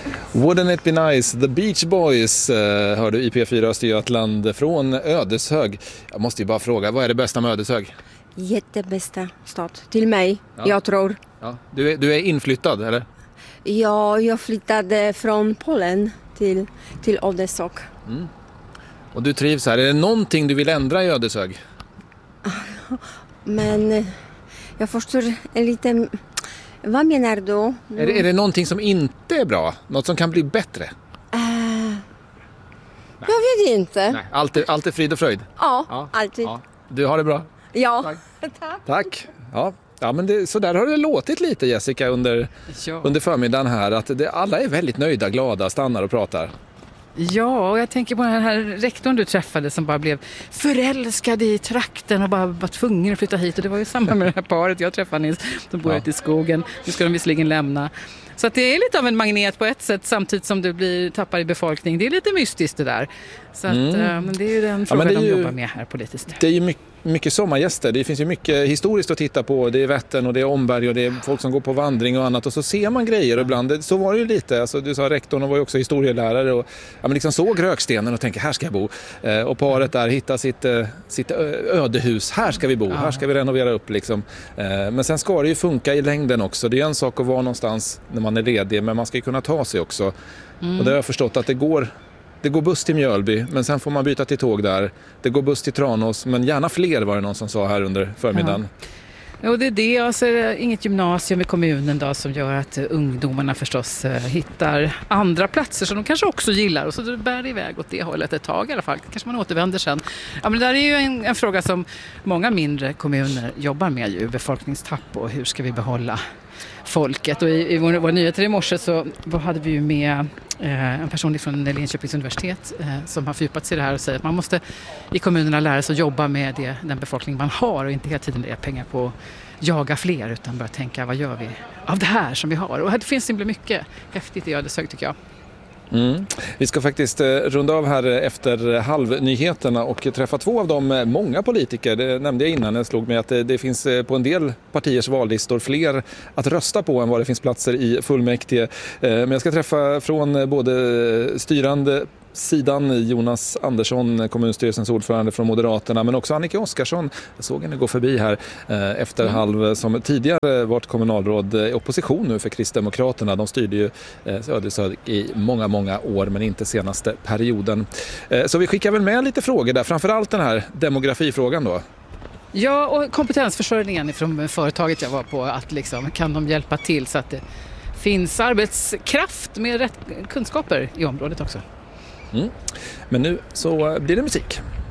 Wouldn't it be nice? The Beach Boys hör du i P4 Östergötland från Ödeshög. Jag måste ju bara fråga, vad är det bästa med Ödeshög? Jättebästa stad till mig, jag tror. Ja. Du är inflyttad, eller? Ja, jag flyttade från Polen till Ödeshög. Mm. Och du trivs här. Är det någonting du vill ändra i Ödeshög? Men jag förstår lite... Vad menar du? Är det någonting som inte är bra? Något som kan bli bättre? Jag vet inte. Nej, allt är frid och fröjd? Ja, alltid. Ja. Du har det bra? Ja. Tack. Ja, men så där har det låtit lite, Jessica, under förmiddagen här. Att alla är väldigt nöjda, glada, stannar och pratar. Ja, och jag tänker på den här rektorn du träffade som bara blev förälskad i trakten och bara var tvungen att flytta hit. Och det var ju samma med det här paret jag träffade nyss. De bor ute i skogen. Nu ska de visserligen lämna. Så att det är lite av en magnet på ett sätt samtidigt som du tappar i befolkning. Det är lite mystiskt det där. Så att, men det är ju den frågan de jobbar med här politiskt. Det är ju mycket sommargäster. Det finns ju mycket historiskt att titta på. Det är Vättern och det är Omberg och det är folk som går på vandring och annat. Och så ser man grejer ibland. Så var det ju lite. Alltså, du sa rektorn var ju också historielärare och liksom såg rökstenen och tänkte här ska jag bo. Och paret där hittar sitt ödehus. Här ska vi bo. Här ska vi renovera upp liksom. Men sen ska det ju funka i längden också. Det är en sak att vara någonstans när man är ledig, men man ska ju kunna ta sig också. Och det har jag förstått att det går buss till Mjölby, men sen får man byta till tåg där. Det går buss till Tranås, men gärna fler var det någon som sa här under förmiddagen. Ja, och det är det. Alltså, inget gymnasium i kommunen då, som gör att ungdomarna förstås hittar andra platser som de kanske också gillar. Och så bär det iväg åt det hållet ett tag i alla fall. Kanske man återvänder sen. Ja, men det där är ju en fråga som många mindre kommuner jobbar med. Ju, befolkningstapp och hur ska vi behålla folket. Och i våra nyheter i morse så hade vi ju med en person från Linköpings universitet som har fördjupat sig i det här och säger att man måste i kommunerna lära sig att jobba med den befolkning man har och inte hela tiden lägga pengar på att jaga fler utan bara tänka vad gör vi av det här som vi har. Och det finns inte mycket häftigt i Ödeshög tycker jag. Vi ska faktiskt runda av här efter halvnyheterna och träffa två av de många politiker. Det nämnde jag innan, jag slog mig att det finns på en del partiers vallistor fler att rösta på än vad det finns platser i fullmäktige. Men jag ska träffa från både styrande sidan Jonas Andersson, kommunstyrelsens ordförande från Moderaterna, men också Annika Oskarsson. Jag såg henne gå förbi här efter halv, som tidigare varit kommunalråd i opposition nu för Kristdemokraterna. De styrde ju Ödeshög i många, många år, men inte senaste perioden. Så vi skickar väl med lite frågor där, framförallt den här demografifrågan då. Ja, och kompetensförsörjningen från företaget jag var på, att liksom, kan de hjälpa till så att det finns arbetskraft med rätt kunskaper i området också. Men nu så blir det musik.